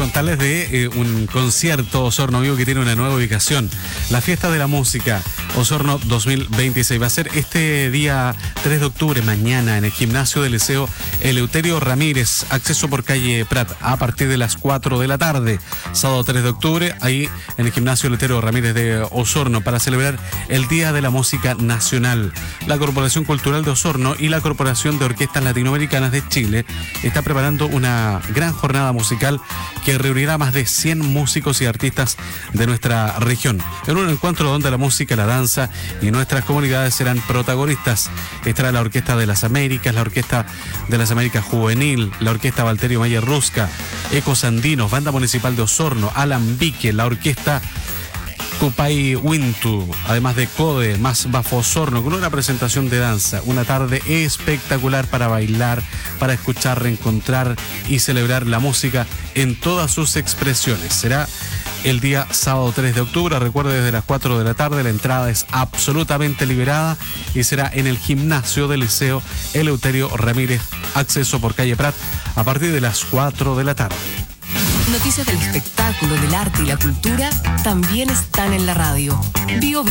contarles de un concierto Osorno Vivo que tiene una nueva ubicación. La Fiesta de la Música Osorno 2026 va a ser este día 3 de octubre, mañana, en el gimnasio del Liceo Eleuterio Ramírez, acceso por calle Prat, a partir de las 4 de la tarde. Sábado 3 de octubre, ahí en el gimnasio Eleuterio Ramírez de Osorno, para celebrar el Día de la Música Nacional. La Corporación Cultural de Osorno y la Corporación de Orquestas Latinoamericanas de Chile está preparando una gran jornada musical que reunirá más de 100 músicos y artistas de nuestra región, en un encuentro donde la música, la danza y nuestras comunidades serán protagonistas. Estará la Orquesta de las Américas, la Orquesta de las Américas Juvenil, la Orquesta Valterio Mayer Rusca, Ecos Andinos, Banda Municipal de Osorno, Alambique, la Orquesta Cupay Wintu, además de CODE, más Bafo Osorno, con una presentación de danza, una tarde espectacular para bailar, para escuchar, reencontrar y celebrar la música en todas sus expresiones. Será el día sábado 3 de octubre, recuerde, desde las 4 de la tarde, la entrada es absolutamente liberada y será en el gimnasio del Liceo Eleuterio Ramírez, acceso por calle Prat, a partir de las 4 de la tarde. Noticias del espectáculo, del arte y la cultura también están en la radio. Bio